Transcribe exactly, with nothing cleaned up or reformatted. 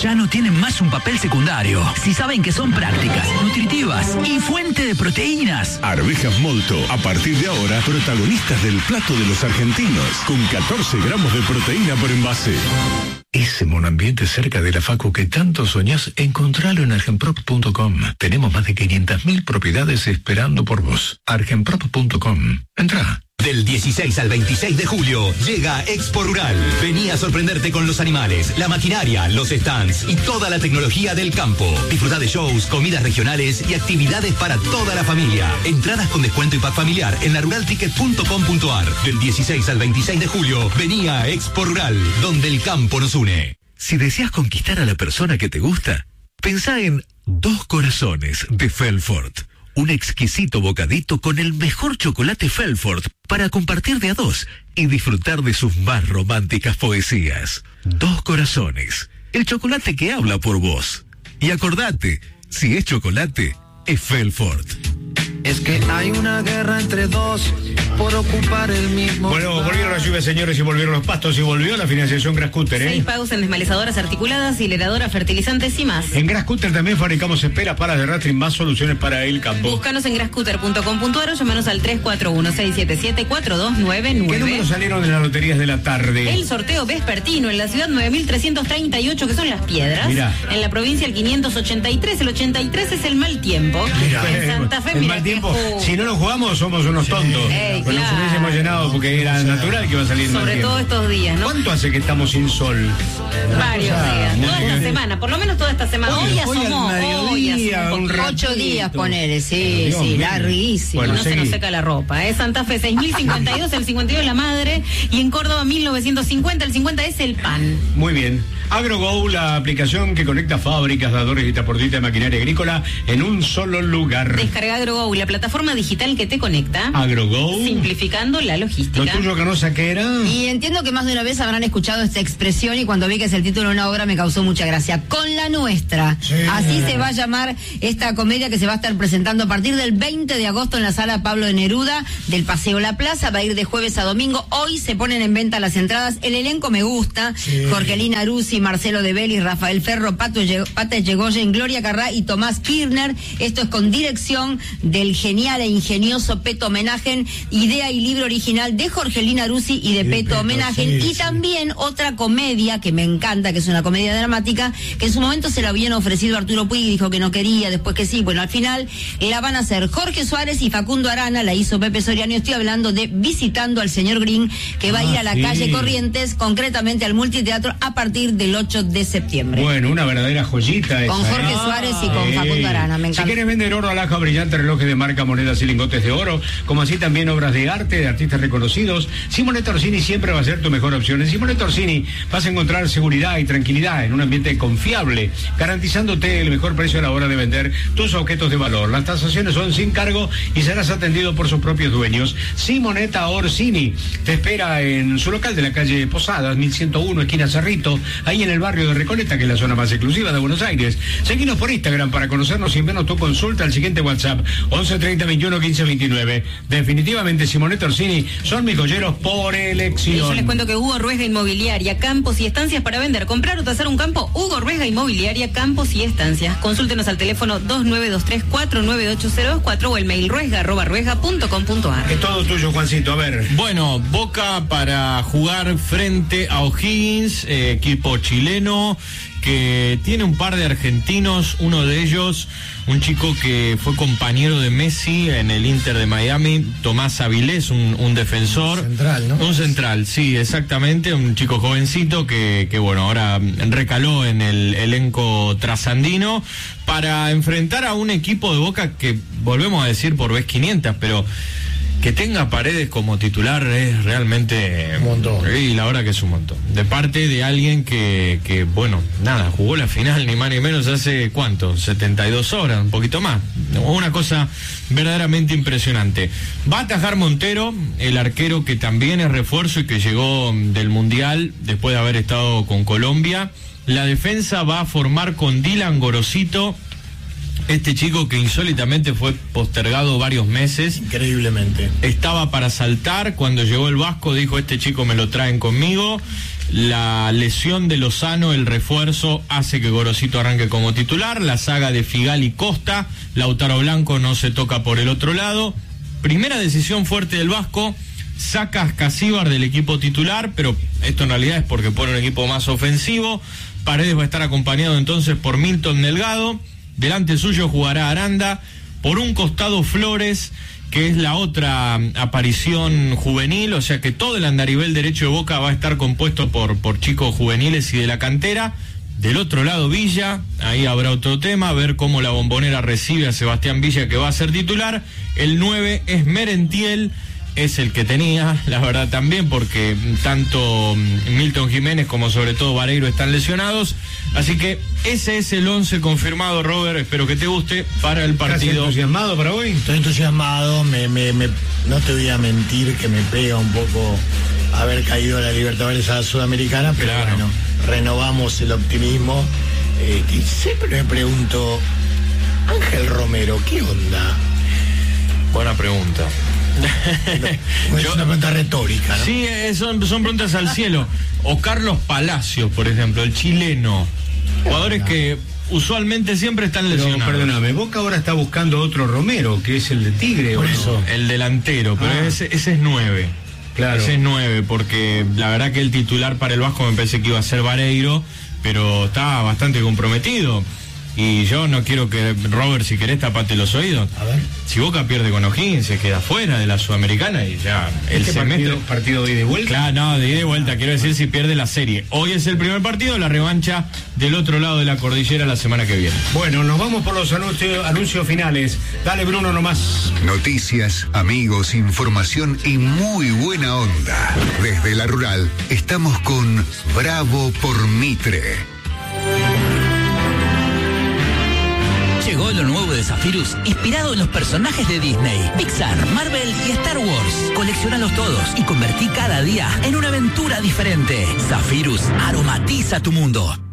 ya no tienen más un papel secundario. Si saben que son prácticas, nutritivas y fuente de proteínas. Arvejas Molto, a partir de ahora, protagonistas del plato de los argentinos, con catorce gramos de proteína por envase. Ese monambiente cerca de la facu que tanto soñás, encontralo en argenprop punto com. Tenemos más de quinientas mil propiedades esperando por vos. argenprop punto com. Entrá. Del dieciséis al veintiséis de julio llega Expo Rural. Vení a sorprenderte con los animales, la maquinaria, los stands y toda la tecnología del campo. Disfruta de shows, comidas regionales y actividades para toda la familia. Entradas con descuento y pack familiar en la rural ticket punto com punto ar. Del dieciséis al veintiséis de julio, vení a Expo Rural, donde el campo nos une. Si deseas conquistar a la persona que te gusta, pensá en Dos Corazones de Felford. Un exquisito bocadito con el mejor chocolate Felford para compartir de a dos y disfrutar de sus más románticas poesías. Dos Corazones, el chocolate que habla por vos. Y acordate, si es chocolate, es Felford. Es que hay una guerra entre dos por ocupar el mismo. Bueno, volvieron las lluvias, señores, y volvieron los pastos, y volvió la financiación Grascutter, ¿eh? Seis pagos en desmalezadoras articuladas, hileradoras, fertilizantes y más. En Grascutter también fabricamos esperas, palas de rastre y más soluciones para el campo. Búscanos en grascutter punto com punto ar o llámanos al tres cuatro uno, seis siete siete, cuatro dos nueve nueve. ¿Qué números salieron de las loterías de la tarde? El sorteo vespertino en la ciudad nueve mil trescientos treinta y ocho, que son las piedras. Mirá. En la provincia el quinientos ochenta y tres, el ochenta y tres es el mal tiempo. Mirá. En Santa Fe, el mira mal que- tiempo. uh. Si no lo jugamos, somos unos tontos. Ey, Pues claro. nos hubiésemos llenado porque era natural que iba a salir mal Sobre tiempo. todo estos días, ¿no? ¿Cuánto hace que estamos sin sol? Varios cosa días, muy toda esta bien. semana, por lo menos toda esta semana. Hoy- Hoy hoy al asomó, hoy mediodía, asomó un un poquito. ratito. Ocho días, ponele, sí, Dios sí, mío. larguísimo. Bueno, No se nos seguí. seca la ropa. ¿eh? Santa Fe seis mil cincuenta y dos, el cincuenta y dos la madre. Y en Córdoba mil novecientos cincuenta, el cincuenta es el pan. Muy bien. AgroGo, la aplicación que conecta fábricas, dadores y transportistas de maquinaria agrícola en un solo lugar. Descarga AgroGo, la plataforma digital que te conecta. AgroGo. Simplificando la Lo logística. tuyo, Canosa, ¿qué era? Y entiendo que más de una vez habrán escuchado esta expresión y cuando vi que es el título de una obra me causó mucha gracia. Con la nuestra. Sí. Así se va a llamar esta comedia que se va a estar presentando a partir del veinte de agosto en la sala Pablo de Neruda del Paseo La Plaza. Va a ir de jueves a domingo. Hoy se ponen en venta las entradas. El elenco me gusta. Sí. Jorgelina Aruzzi, Marcelo De Bellis, Rafael Ferro, Pato Ye- Pata Yegoyen, Gloria Carrá y Tomás Kirchner. Esto es con dirección del genial e ingenioso Peto Homenagen, idea y libro original de Jorgelina Aruzzi y de, Y de Peto, Peto, Homenagen. sí, y sí. también otra comedia que me encanta, que es una comedia dramática, que en su momento se la habían ofrecido a Arturo Puig y dijo que no quería, después que sí. Bueno, al final la van a hacer Jorge Suárez y Facundo Arana, la hizo Pepe Soriano. Estoy hablando de Visitando al Señor Green, que va a Ah, ir a la sí. calle Corrientes, concretamente al Multiteatro, a partir del ocho de septiembre. Bueno, una verdadera joyita esa. Con Jorge ¿eh? Suárez y con Sí. Facundo Arana, me encanta. Si quieres vender oro, alhaja, brillante, relojes de marca, monedas y lingotes de oro, como así también obras de arte de artistas reconocidos, Simonetta Orsini siempre va a ser tu mejor opción. En Simonetta Orsini vas a encontrar seguridad y tranquilidad en un ambiente confiable, garantizándote el mejor precio a la hora de vender tus objetos de valor. Las tasaciones son sin cargo y serás atendido por sus propios dueños. Simonetta Orsini te espera en su local de la calle Posadas, mil ciento uno, esquina Cerrito, ahí en el barrio de Recoleta, que es la zona más exclusiva de Buenos Aires. Seguinos por Instagram para conocernos y enviarnos tu consulta al siguiente WhatsApp, once treinta veintiuno quince veintinueve. Definitivamente Simonetta Orsini son mis joyeros por Y yo elección. les cuento que Hugo Ruesga Inmobiliaria, campos y estancias para vender, comprar o tasar un campo. Hugo Ruesga Inmobiliaria, campos y estancias. Consúltenos al teléfono dos nueve dos tres, cuatro nueve ocho cero dos cuatro o el mail ruesga arroba ruesga punto com punto ar. Es todo tuyo, Juancito, a ver. Bueno, Boca para jugar frente a O'Higgins, eh, equipo chileno que tiene un par de argentinos, uno de ellos, un chico que fue compañero de Messi en el Inter de Miami, Tomás Avilés, un, un defensor. Central, ¿no? Un central, sí, exactamente, un chico jovencito que, que bueno, ahora recaló en el elenco trasandino para enfrentar a un equipo de Boca que, volvemos a decir por vez quinientas, pero que tenga Paredes como titular es realmente Un montón. Y la verdad que es un montón. De parte de alguien que, que, bueno, nada, jugó la final ni más ni menos hace, ¿cuánto? setenta y dos horas, un poquito más. Una cosa verdaderamente impresionante. Va a atajar Montero, el arquero que también es refuerzo y que llegó del Mundial después de haber estado con Colombia. La defensa va a formar con Dylan Gorosito, este chico que insólitamente fue postergado varios meses. Increíblemente. Estaba para saltar, cuando llegó el Vasco dijo, este chico me lo traen conmigo, La lesión de Lozano, el refuerzo, hace que Gorosito arranque como titular. La saga de Figal y Costa. Lautaro Blanco no se toca por el otro lado. Primera decisión fuerte del Vasco. Saca a Ascasíbar del equipo titular, pero esto en realidad es porque pone un equipo más ofensivo. Paredes va a estar acompañado entonces por Milton Delgado. Delante suyo jugará Aranda. Por un costado Flores, que es la otra aparición juvenil, o sea que todo el andarivel derecho de Boca va a estar compuesto por, por chicos juveniles y de la cantera. Del otro lado Villa, ahí habrá otro tema, ver cómo la Bombonera recibe a Sebastián Villa, que va a ser titular. El nueve es Merentiel, es el que tenía, la verdad también, porque tanto Milton Jiménez como sobre todo Vareiro están lesionados. Así que ese es el once confirmado, Robert, espero que te guste para el partido. ¿Estás entusiasmado para hoy? Estoy entusiasmado, me, me, me, no te voy a mentir que me pega un poco haber caído a la Libertadores a la Sudamericana, pero claro, bueno, renovamos el optimismo. Eh, y siempre me pregunto, Ángel Romero, ¿qué onda? Buena pregunta. No, es Yo, una pregunta retórica, ¿no? Sí, son, son preguntas al cielo. O Carlos Palacios, por ejemplo, el chileno. Jugadores que usualmente siempre están lesionados. Pero, perdóname, Boca ahora está buscando otro Romero, que es el de Tigre. Por ¿o eso, no? el delantero, pero ah. ese, ese es nueve. Claro. Ese es nueve, porque la verdad que el titular para el Vasco me parece que iba a ser Vareiro, pero está bastante comprometido. Y yo no quiero que, Robert, si querés, tapate los oídos. A ver. Si Boca pierde con O'Higgins, se queda fuera de la Sudamericana y ya el ¿Este semestre... Partido, partido de ida y vuelta? Claro, no, de ida y vuelta. Quiero decir, si pierde la serie. Hoy es el primer partido, la revancha del otro lado de la cordillera la semana que viene. Bueno, nos vamos por los anuncios, anuncios finales. Dale, Bruno, nomás. Noticias, amigos, información y muy buena onda. Desde la Rural, estamos con Bravo por Mitre. Llegó lo nuevo de Zephyrus, inspirado en los personajes de Disney, Pixar, Marvel y Star Wars. Coleccionalos todos y convertí cada día en una aventura diferente. Zephyrus aromatiza tu mundo.